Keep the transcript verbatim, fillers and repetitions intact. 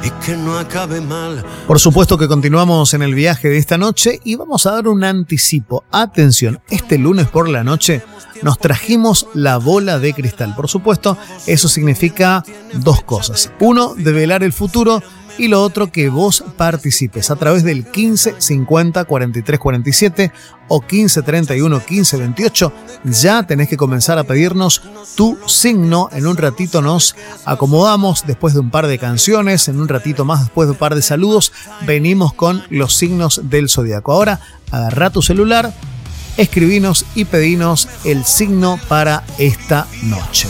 y que no acabe mal. Por supuesto que continuamos en el viaje de esta noche y vamos a dar un anticipo. Atención, este lunes por la noche nos trajimos la bola de cristal. Por supuesto, eso significa dos cosas. Uno, develar el futuro, y lo otro, que vos participes a través del quince cincuenta cuarenta y tres cuarenta y siete o quince treinta y uno quince veintiocho. Ya tenés que comenzar a pedirnos tu signo. En un ratito nos acomodamos después de un par de canciones. En un ratito más, después de un par de saludos, venimos con los signos del zodiaco. Ahora, agarrá tu celular, escribinos y pedinos el signo para esta noche.